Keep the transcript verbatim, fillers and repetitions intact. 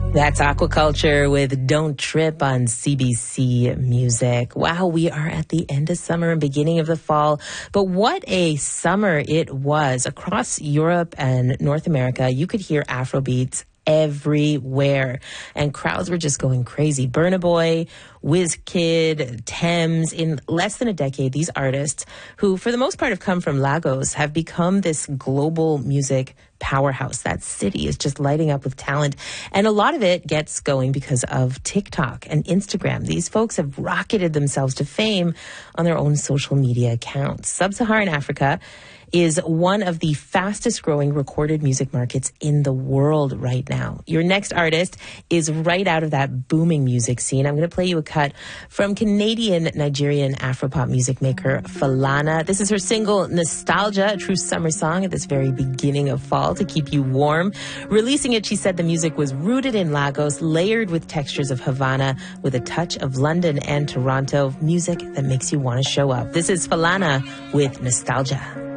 That's Aquaculture with Don't Trip on C B C Music. Wow, we are at the end of summer and beginning of the fall. But what a summer it was. Across Europe and North America, you could hear Afrobeats everywhere. And crowds were just going crazy. Burna Boy, Wizkid, Thames. In less than a decade, these artists, who for the most part have come from Lagos, have become this global music powerhouse. That city is just lighting up with talent. And a lot of it gets going because of TikTok and Instagram. These folks have rocketed themselves to fame on their own social media accounts. Sub-Saharan Africa is one of the fastest growing recorded music markets in the world right now. Your next artist is right out of that booming music scene. I'm going to play you a cut from Canadian-Nigerian Afropop music maker Falana. This is her single Nostalgia, a true summer song at this very beginning of fall to keep you warm. Releasing it, she said the music was rooted in Lagos, layered with textures of Havana, with a touch of London and Toronto. Music that makes you want to show up. This is Falana with Nostalgia.